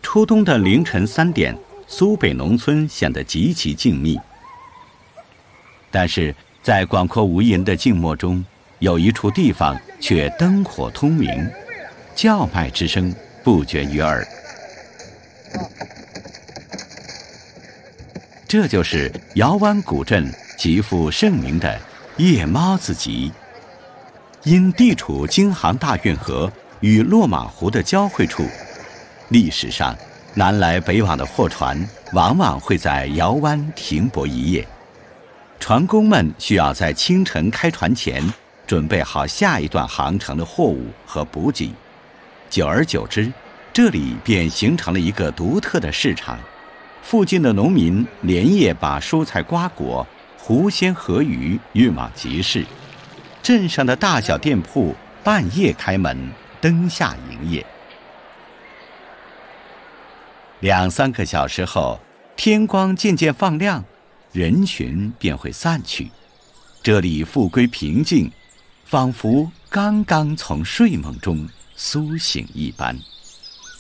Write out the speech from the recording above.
初冬的凌晨3点，苏北农村显得极其静谧。但是在广阔无垠的静默中，有一处地方却灯火通明，叫卖之声不绝于耳。这就是姚湾古镇极负盛名的夜猫子集。因地处京杭大运河与落马湖的交汇处，历史上南来北往的货船往往会在姚湾停泊一夜。船工们需要在清晨开船前准备好下一段航程的货物和补给，久而久之，这里便形成了一个独特的市场。附近的农民连夜把蔬菜瓜果、湖鲜河鱼运往集市，镇上的大小店铺半夜开门，灯下营业。2、3个小时后，天光渐渐放亮，人群便会散去，这里复归平静，仿佛刚刚从睡梦中苏醒一般。